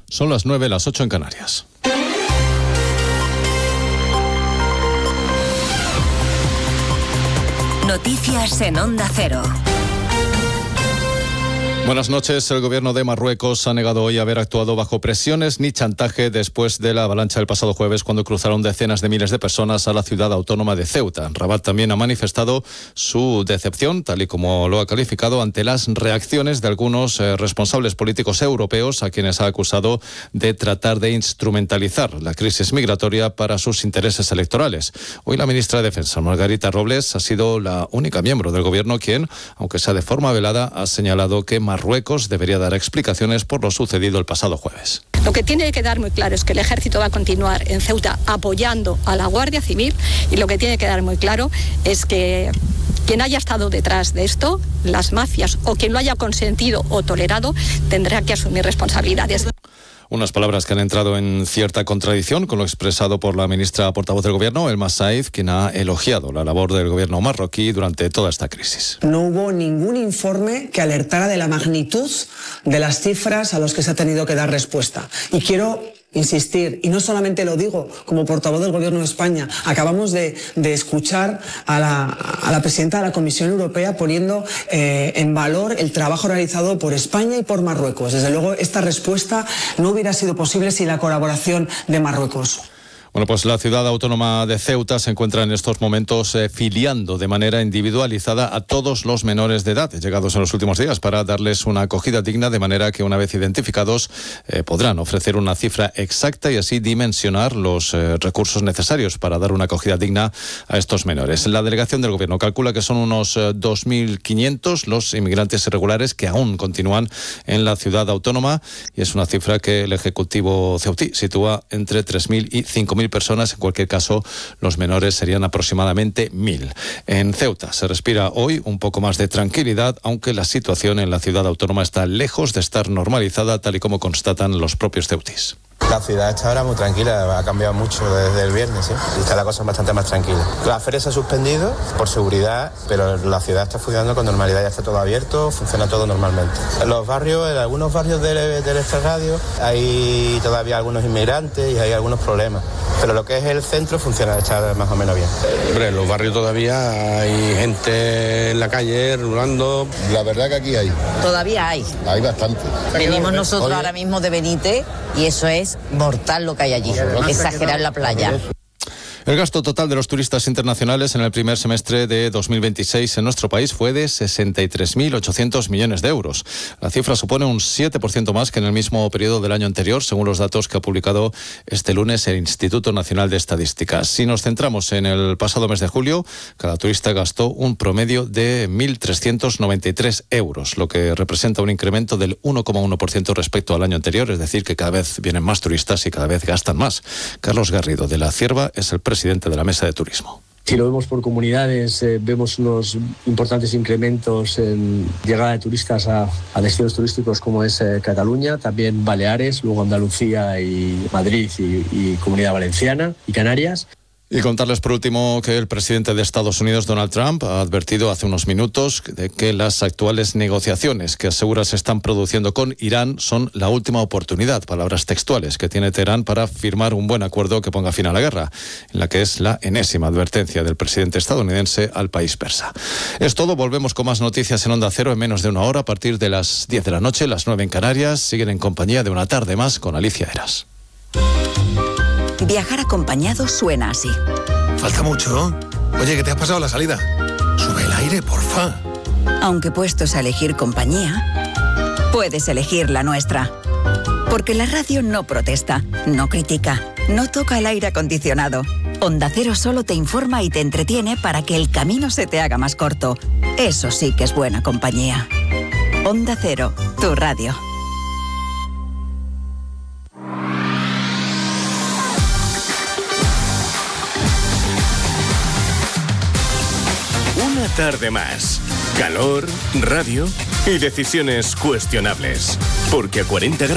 Son las 9, las 8 en Canarias. Noticias en Onda Cero. Buenas noches. El gobierno de Marruecos ha negado hoy haber actuado bajo presiones ni chantaje después de la avalancha del pasado jueves, cuando cruzaron decenas de miles de personas a la ciudad autónoma de Ceuta. Rabat también ha manifestado su decepción, tal y como lo ha calificado, ante las reacciones de algunos responsables políticos europeos, a quienes ha acusado de tratar de instrumentalizar la crisis migratoria para sus intereses electorales. Hoy la ministra de Defensa, Margarita Robles, ha sido la única miembro del gobierno quien, aunque sea de forma velada, ha señalado que Marruecos debería dar explicaciones por lo sucedido el pasado jueves. Lo que tiene que quedar muy claro es que el ejército va a continuar en Ceuta apoyando a la Guardia Civil, y lo que tiene que quedar muy claro es que quien haya estado detrás de esto, las mafias o quien lo haya consentido o tolerado, tendrá que asumir responsabilidades. Unas palabras que han entrado en cierta contradicción con lo expresado por la ministra portavoz del gobierno, Elma Said, quien ha elogiado la labor del gobierno marroquí durante toda esta crisis. No hubo ningún informe que alertara de la magnitud de las cifras a las que se ha tenido que dar respuesta. Y quiero insistir, y no solamente lo digo como portavoz del Gobierno de España, acabamos de escuchar a la presidenta de la Comisión Europea poniendo en valor el trabajo realizado por España y por Marruecos. Desde luego, esta respuesta no hubiera sido posible sin la colaboración de Marruecos. Bueno, pues la ciudad autónoma de Ceuta se encuentra en estos momentos filiando de manera individualizada a todos los menores de edad llegados en los últimos días, para darles una acogida digna, de manera que una vez identificados podrán ofrecer una cifra exacta y así dimensionar los recursos necesarios para dar una acogida digna a estos menores. La delegación del gobierno calcula que son unos 2.500 los inmigrantes irregulares que aún continúan en la ciudad autónoma, y es una cifra que el Ejecutivo ceutí sitúa entre 3.000 y 5.000 personas. En cualquier caso, los menores serían aproximadamente 1.000. En Ceuta se respira hoy un poco más de tranquilidad, aunque la situación en la ciudad autónoma está lejos de estar normalizada, tal y como constatan los propios ceutís. La ciudad está ahora muy tranquila, ha cambiado mucho desde el viernes, ¿sí? Y está la cosa bastante más tranquila. La feria se ha suspendido por seguridad, pero la ciudad está funcionando con normalidad, ya está todo abierto, funciona todo normalmente. En los barrios, en algunos barrios del extrarradio, hay todavía algunos inmigrantes y hay algunos problemas, pero lo que es el centro funciona, está más o menos bien. Hombre, en los barrios todavía hay gente en la calle rulando. La verdad que aquí hay. Todavía hay. Hay bastante. Venimos nosotros ahora mismo de Benítez y eso es mortal lo que hay allí. Exagerar la playa. El gasto total de los turistas internacionales en el primer semestre de 2026 en nuestro país fue de 63.800 millones de euros. La cifra supone un 7% más que en el mismo periodo del año anterior, según los datos que ha publicado este lunes el Instituto Nacional de Estadística. Si nos centramos en el pasado mes de julio, cada turista gastó un promedio de 1.393 euros, lo que representa un incremento del 1,1% respecto al año anterior, es decir, que cada vez vienen más turistas y cada vez gastan más. Carlos Garrido de la Cierva es el presidente de la Mesa de Turismo. Si lo vemos por comunidades, vemos unos importantes incrementos en llegada de turistas a destinos turísticos como es Cataluña, también Baleares, luego Andalucía y Madrid y Comunidad Valenciana y Canarias. Y contarles por último que el presidente de Estados Unidos, Donald Trump, ha advertido hace unos minutos de que las actuales negociaciones que asegura se están produciendo con Irán son la última oportunidad, palabras textuales, que tiene Teherán para firmar un buen acuerdo que ponga fin a la guerra, en la que es la enésima advertencia del presidente estadounidense al país persa. Es todo, volvemos con más noticias en Onda Cero en menos de una hora, a partir de las 10 de la noche, las 9 en Canarias. Siguen en compañía de Una tarde más con Alicia Eras. Viajar acompañado suena así. Falta mucho. Oye, ¿que te has pasado la salida? Sube el aire, porfa. Aunque puestos a elegir compañía, puedes elegir la nuestra. Porque la radio no protesta, no critica, no toca el aire acondicionado. Onda Cero solo te informa y te entretiene para que el camino se te haga más corto. Eso sí que es buena compañía. Onda Cero, tu radio. Una tarde más. Calor, radio y decisiones cuestionables. Porque a 40 grados